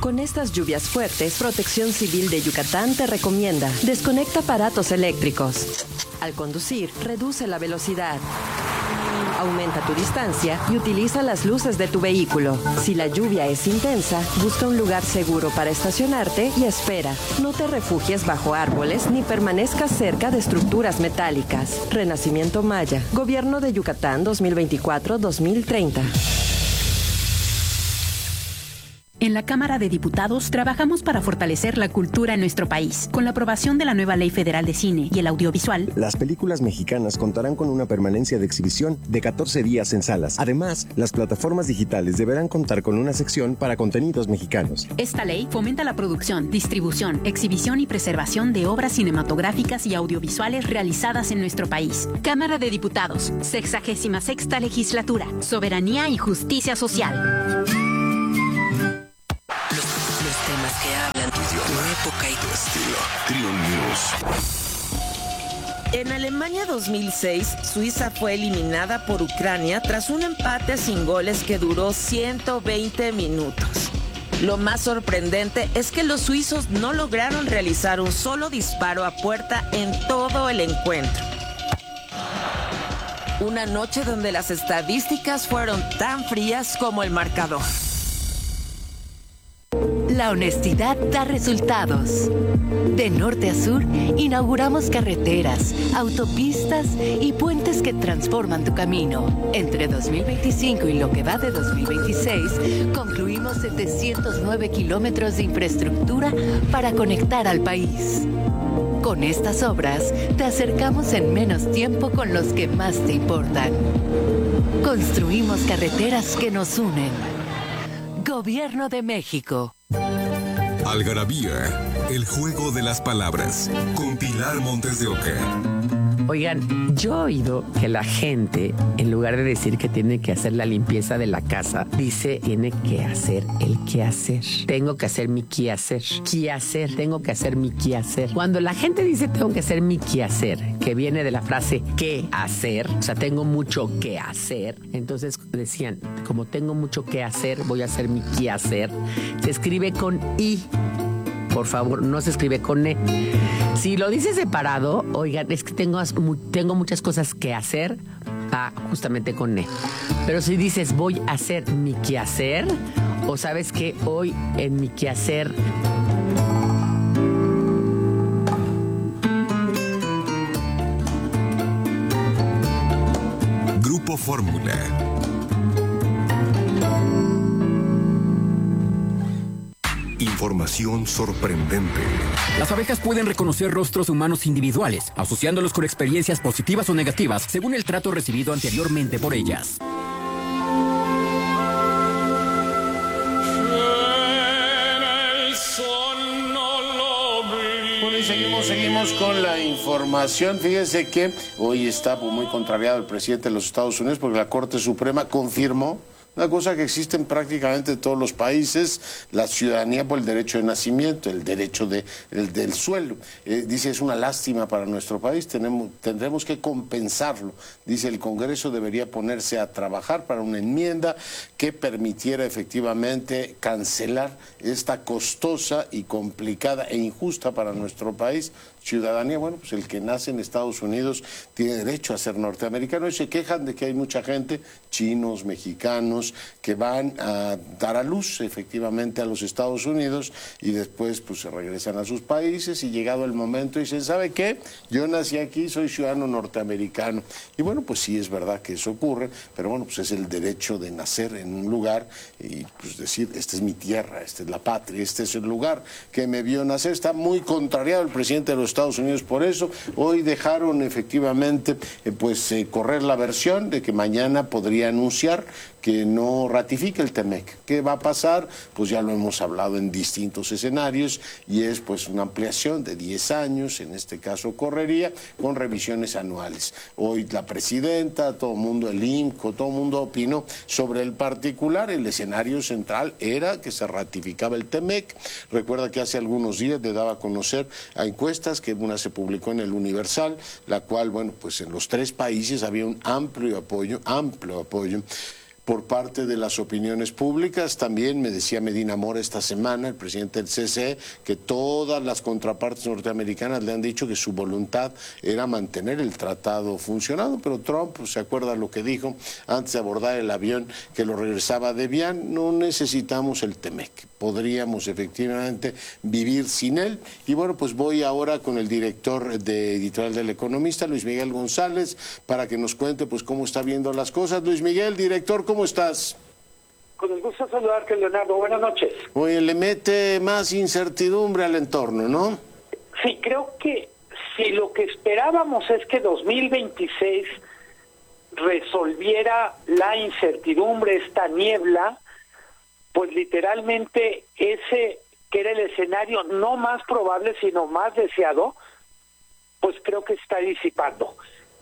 Con estas lluvias fuertes, Protección Civil de Yucatán te recomienda: desconecta aparatos eléctricos. Al conducir, reduce la velocidad. Aumenta tu distancia y utiliza las luces de tu vehículo. Si la lluvia es intensa, busca un lugar seguro para estacionarte y espera. No te refugies bajo árboles ni permanezcas cerca de estructuras metálicas. Renacimiento Maya. Gobierno de Yucatán 2024-2030. En la Cámara de Diputados trabajamos para fortalecer la cultura en nuestro país. Con la aprobación de la nueva Ley Federal de Cine y el Audiovisual, las películas mexicanas contarán con una permanencia de exhibición de 14 días en salas. Además, las plataformas digitales deberán contar con una sección para contenidos mexicanos. Esta ley fomenta la producción, distribución, exhibición y preservación de obras cinematográficas y audiovisuales realizadas en nuestro país. Cámara de Diputados, 66ª Legislatura, Soberanía y Justicia Social. Que hablan tu época y tu estilo. Trio News. En Alemania 2006, Suiza fue eliminada por Ucrania tras un empate sin goles que duró 120 minutos. Lo más sorprendente es que los suizos no lograron realizar un solo disparo a puerta en todo el encuentro. Una noche donde las estadísticas fueron tan frías como el marcador. La honestidad da resultados. De norte a sur, inauguramos carreteras, autopistas y puentes que transforman tu camino. Entre 2025 y lo que va de 2026, concluimos 709 kilómetros de infraestructura para conectar al país. Con estas obras, te acercamos en menos tiempo con los que más te importan. Construimos carreteras que nos unen. Gobierno de México. Algarabía, el juego de las palabras, con Pilar Montes de Oca. Oigan, yo he oído que la gente, en lugar de decir que tiene que hacer la limpieza de la casa, dice tiene que hacer el quehacer. Tengo que hacer mi quehacer. Quehacer, tengo que hacer mi quehacer. Cuando la gente dice tengo que hacer mi quehacer, que viene de la frase qué hacer, o sea, tengo mucho que hacer, entonces decían, como tengo mucho que hacer, voy a hacer mi quehacer. Se escribe con I. Por favor, no se escribe con E. Si lo dices separado, oigan, es que tengo muchas cosas que hacer, justamente con E. Pero si dices voy a hacer mi quehacer, o sabes que hoy en mi quehacer... Grupo Fórmula. Información sorprendente. Las abejas pueden reconocer rostros humanos individuales, asociándolos con experiencias positivas o negativas, según el trato recibido anteriormente por ellas. Bueno, y seguimos con la información. Fíjese que hoy está muy contrariado el presidente de los Estados Unidos porque la Corte Suprema confirmó una cosa que existe en prácticamente todos los países: la ciudadanía por el derecho de nacimiento, el derecho del suelo. Dice, es una lástima para nuestro país, tendremos que compensarlo. Dice, el Congreso debería ponerse a trabajar para una enmienda que permitiera efectivamente cancelar esta costosa y complicada e injusta para nuestro país ciudadanía. Bueno, pues el que nace en Estados Unidos tiene derecho a ser norteamericano, y se quejan de que hay mucha gente, chinos, mexicanos, que van a dar a luz efectivamente a los Estados Unidos y después pues se regresan a sus países, y llegado el momento dicen, ¿sabe qué? Yo nací aquí, soy ciudadano norteamericano. Y bueno, pues sí es verdad que eso ocurre, pero bueno, pues es el derecho de nacer en un lugar y pues decir, esta es mi tierra, esta es la patria, este es el lugar que me vio nacer. Está muy contrariado el presidente de los Estados Unidos por eso. Hoy dejaron efectivamente correr la versión de que mañana podría anunciar que no ratifique el TEMEC. ¿Qué va a pasar? Pues ya lo hemos hablado en distintos escenarios, y es pues una ampliación de 10 años, en este caso correría, con revisiones anuales. Hoy la presidenta, todo el mundo, el INCO, todo el mundo opinó sobre el particular. El escenario central era que se ratificaba el TEMEC. Recuerda que hace algunos días le daba a conocer a encuestas, que una se publicó en el Universal, la cual, bueno, pues en los 3 países había un amplio apoyo por parte de las opiniones públicas. También me decía Medina Mora esta semana, el presidente del CCE, que todas las contrapartes norteamericanas le han dicho que su voluntad era mantener el tratado funcionando, pero Trump, pues, se acuerda lo que dijo antes de abordar el avión que lo regresaba de Vian: no necesitamos el TEMEC, podríamos efectivamente vivir sin él. Y bueno, pues voy ahora con el director de editorial del Economista, Luis Miguel González, para que nos cuente pues cómo está viendo las cosas. Luis Miguel, director, ¿cómo estás? Con el gusto de saludarte, Leonardo. Buenas noches. Oye, le mete más incertidumbre al entorno, ¿no? Sí, creo que si lo que esperábamos es que 2026 resolviera la incertidumbre, esta niebla, pues literalmente ese que era el escenario no más probable, sino más deseado, pues creo que se está disipando.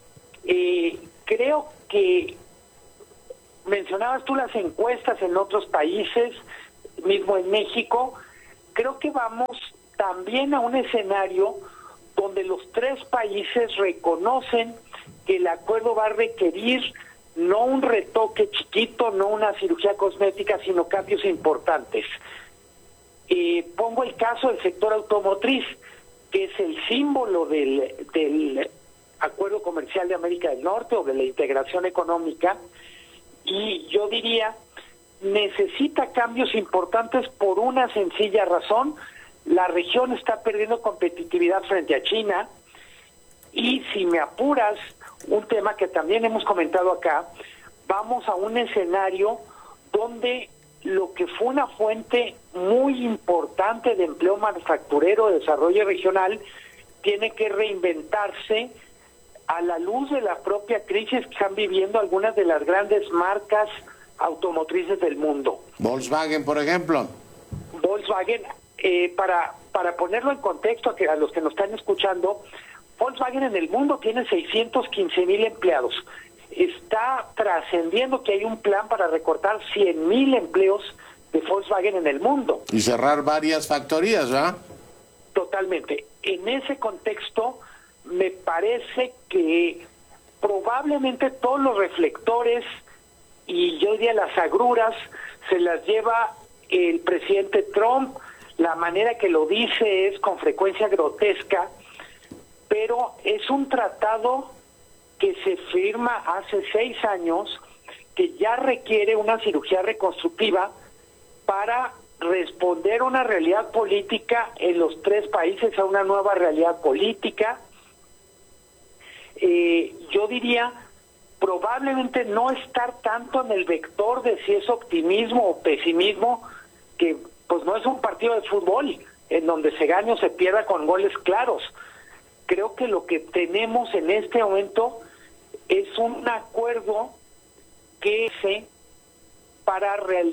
Creo que mencionabas tú las encuestas en otros países, mismo en México. Creo que vamos también a un escenario donde los tres países reconocen que el acuerdo va a requerir no un retoque chiquito, no una cirugía cosmética, sino cambios importantes. Pongo el caso del sector automotriz, que es el símbolo del Acuerdo Comercial de América del Norte o de la integración económica, y yo diría, necesita cambios importantes por una sencilla razón: la región está perdiendo competitividad frente a China, y si me apuras, un tema que también hemos comentado acá, vamos a un escenario donde lo que fue una fuente muy importante de empleo manufacturero, de desarrollo regional, tiene que reinventarse a la luz de la propia crisis que están viviendo algunas de las grandes marcas automotrices del mundo. Volkswagen, por ejemplo. Volkswagen, para ponerlo en contexto a los que nos están escuchando, Volkswagen en el mundo tiene 615,000 empleados. Está trascendiendo que hay un plan para recortar 100,000 empleos de Volkswagen en el mundo. Y cerrar varias factorías, ¿verdad? Totalmente. En ese contexto, me parece que probablemente todos los reflectores y yo diría las agruras se las lleva el presidente Trump. La manera que lo dice es con frecuencia grotesca, pero es un tratado que se firma hace 6 años, que ya requiere una cirugía reconstructiva para responder a una realidad política en los tres países, a una nueva realidad política. Yo diría, probablemente no estar tanto en el vector de si es optimismo o pesimismo, que pues no es un partido de fútbol en donde se gane o se pierda con goles claros. Creo que lo que tenemos en este momento es un acuerdo que se para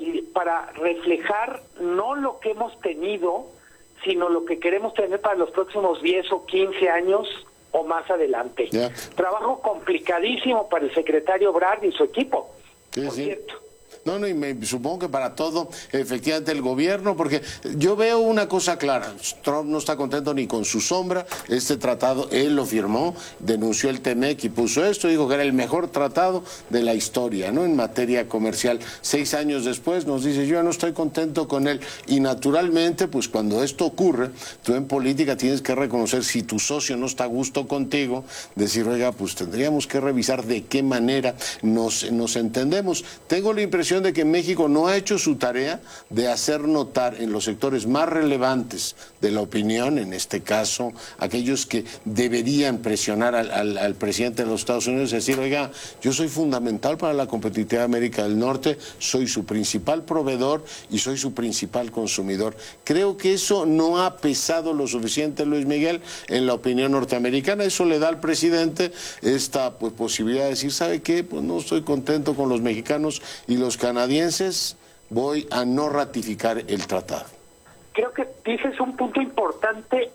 reflejar no lo que hemos tenido, sino lo que queremos tener para los próximos 10 o 15 años o más adelante. Yeah. Trabajo complicadísimo para el secretario Brad y su equipo, por cierto. No, y supongo que para todo, efectivamente, el gobierno, porque yo veo una cosa clara: Trump no está contento ni con su sombra. Este tratado, él lo firmó, denunció el TEMEC y puso esto, dijo que era el mejor tratado de la historia, ¿no?, en materia comercial. 6 años después nos dice, yo no estoy contento con él. Y naturalmente, pues cuando esto ocurre, tú en política tienes que reconocer, si tu socio no está a gusto contigo, decir, oiga, pues tendríamos que revisar de qué manera nos entendemos. Tengo la impresión de que México no ha hecho su tarea de hacer notar en los sectores más relevantes de la opinión, en este caso aquellos que deberían presionar al presidente de los Estados Unidos, decir, oiga, yo soy fundamental para la competitividad de América del Norte, soy su principal proveedor y soy su principal consumidor. Creo que eso no ha pesado lo suficiente, Luis Miguel, en la opinión norteamericana. Eso le da al presidente esta posibilidad de decir, ¿sabe qué? Pues no estoy contento con los mexicanos y los canadienses, voy a no ratificar el tratado. Creo que dices un punto importante.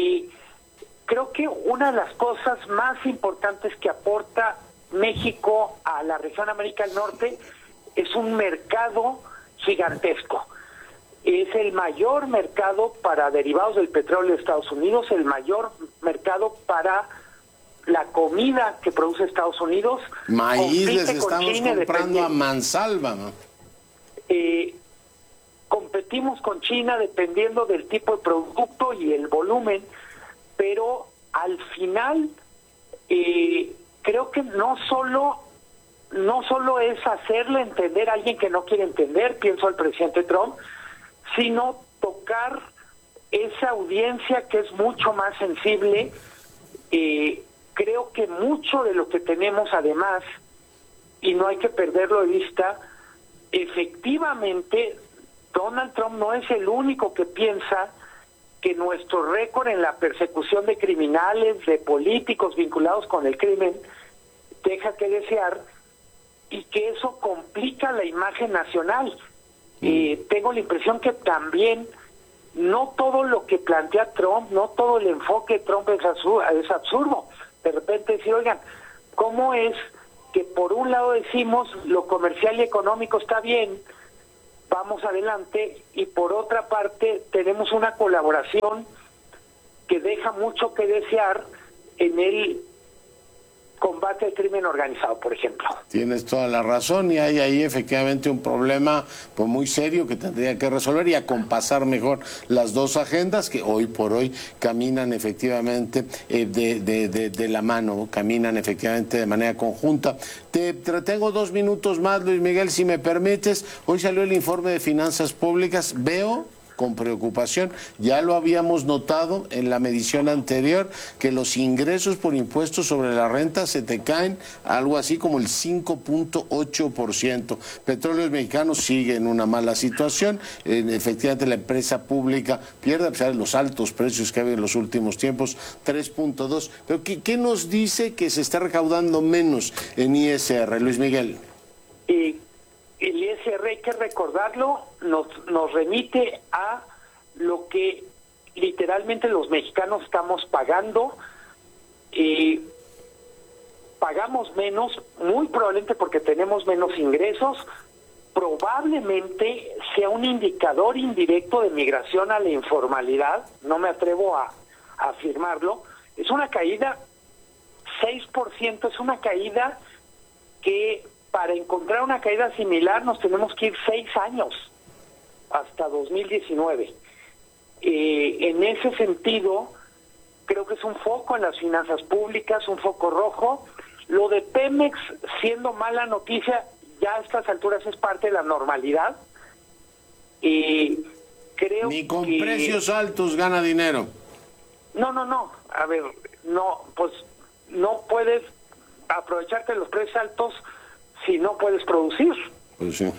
Creo que una de las cosas más importantes que aporta México a la región América del Norte es un mercado gigantesco. Es el mayor mercado para derivados del petróleo de Estados Unidos, el mayor mercado para la comida que produce Estados Unidos. Maíz les estamos comprando a mansalva, ¿no? Competimos con China dependiendo del tipo de producto y el volumen, pero al final creo que no solo es hacerle entender a alguien que no quiere entender, pienso al presidente Trump, sino tocar esa audiencia que es mucho más sensible. Creo que mucho de lo que tenemos además, y no hay que perderlo de vista, efectivamente Donald Trump no es el único que piensa que nuestro récord en la persecución de criminales, de políticos vinculados con el crimen, deja que desear y que eso complica la imagen nacional. Tengo la impresión que también no todo lo que plantea Trump, no todo el enfoque de Trump es absurdo. De repente decir, oigan, ¿cómo es que por un lado decimos lo comercial y económico está bien, vamos adelante, y por otra parte tenemos una colaboración que deja mucho que desear en el combate al crimen organizado, por ejemplo? Tienes toda la razón, y hay ahí efectivamente un problema pues muy serio que tendría que resolver y acompasar mejor las dos agendas que hoy por hoy caminan efectivamente de la mano, caminan efectivamente de manera conjunta. Te tengo 2 minutos más, Luis Miguel, si me permites. Hoy salió el informe de finanzas públicas. Veo con preocupación, ya lo habíamos notado en la medición anterior, que los ingresos por impuestos sobre la renta se te caen algo así como el 5.8%. Petróleos Mexicanos sigue en una mala situación. Efectivamente la empresa pública pierde, a pesar de los altos precios que hay en los últimos tiempos, 3.2%. Pero ¿qué nos dice que se está recaudando menos en ISR, Luis Miguel? El ISR, hay que recordarlo, nos remite a lo que literalmente los mexicanos estamos pagando. Pagamos menos, muy probablemente porque tenemos menos ingresos. Probablemente sea un indicador indirecto de migración a la informalidad, no me atrevo a afirmarlo. Es una caída 6%, es una caída que para encontrar una caída similar nos tenemos que ir 6 años, hasta 2019. En ese sentido, creo que es un foco en las finanzas públicas, un foco rojo. Lo de Pemex, siendo mala noticia, ya a estas alturas es parte de la normalidad. Creo Ni con precios altos gana dinero. No. A ver, pues no puedes aprovecharte de los precios altos si no puedes producir. Pues sí.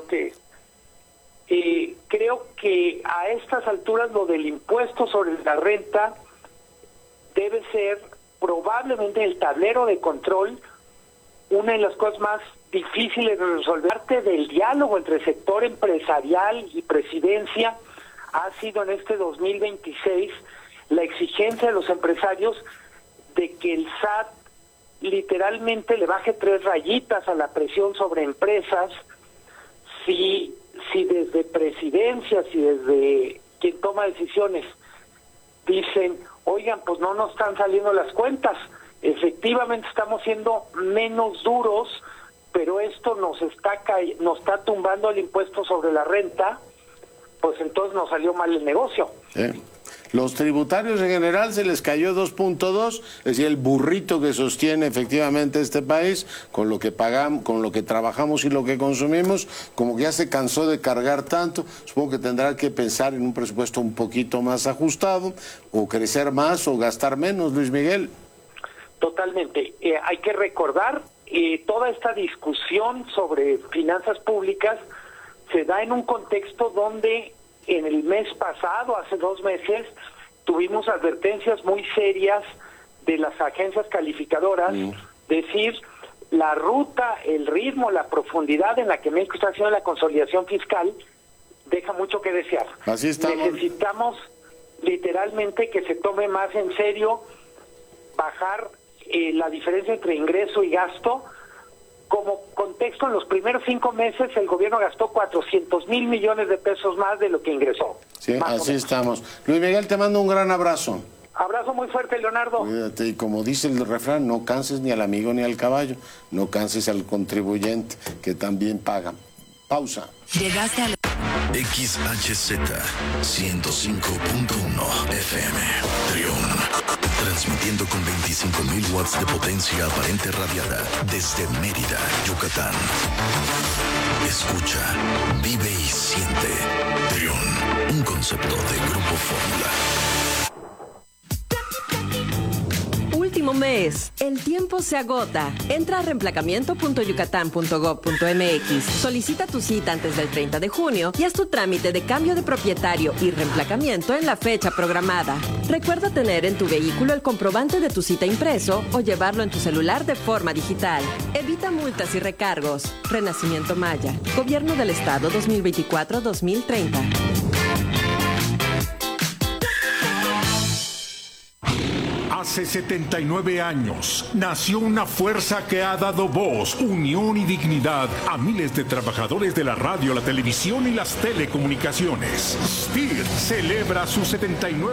Creo que a estas alturas lo del impuesto sobre la renta debe ser probablemente el tablero de control, una de las cosas más difíciles de resolver. Parte del diálogo entre sector empresarial y presidencia ha sido en este 2026 la exigencia de los empresarios de que el SAT literalmente le baje 3 rayitas a la presión sobre empresas. Si desde presidencia, si desde quien toma decisiones dicen, oigan, pues no nos están saliendo las cuentas, efectivamente estamos siendo menos duros, pero esto nos está tumbando el impuesto sobre la renta, pues entonces nos salió mal el negocio. Los tributarios en general se les cayó 2.2, es decir, el burrito que sostiene efectivamente este país con lo que pagamos, con lo que trabajamos y lo que consumimos, como que ya se cansó de cargar tanto. Supongo que tendrá que pensar en un presupuesto un poquito más ajustado, o crecer más o gastar menos, Luis Miguel. Totalmente. Hay que recordar, toda esta discusión sobre finanzas públicas se da en un contexto donde en el mes pasado, hace 2 meses, tuvimos advertencias muy serias de las agencias calificadoras, decir, la ruta, el ritmo, la profundidad en la que México está haciendo la consolidación fiscal deja mucho que desear. Así estamos. Necesitamos literalmente que se tome más en serio, bajar la diferencia entre ingreso y gasto. Como contexto, en los primeros 5 meses el gobierno gastó 400,000 millones de pesos más de lo que ingresó. Sí, así estamos. Luis Miguel, te mando un gran abrazo. Abrazo muy fuerte, Leonardo. Cuídate, y como dice el refrán, no canses ni al amigo ni al caballo, no canses al contribuyente, que también paga. Pausa. Llegaste a XHZ 105.1 FM Trión, transmitiendo con 25.000 watts de potencia aparente radiada desde Mérida, Yucatán. Escucha, vive y siente. Trión, un concepto de Grupo Fórmula. Último mes. El tiempo se agota. Entra a reemplacamiento.yucatán.gov.mx. Solicita tu cita antes del 30 de junio y haz tu trámite de cambio de propietario y reemplacamiento en la fecha programada. Recuerda tener en tu vehículo el comprobante de tu cita impreso o llevarlo en tu celular de forma digital. Evita multas y recargos. Renacimiento Maya. Gobierno del Estado 2024-2030. Hace 79 años nació una fuerza que ha dado voz, unión y dignidad a miles de trabajadores de la radio, la televisión y las telecomunicaciones. STIR celebra sus 79